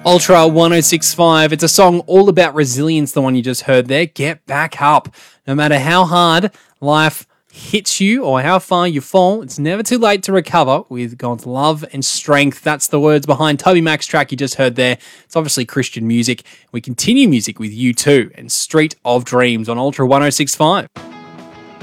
Ultra 1065. It's a song all about resilience, the one you just heard there. Get back up. No matter how hard life hits you or how far you fall, it's never too late to recover with God's love and strength. That's the words behind Toby Mac's track you just heard there. It's obviously Christian music. We continue music with U2 and Street of Dreams on Ultra 1065.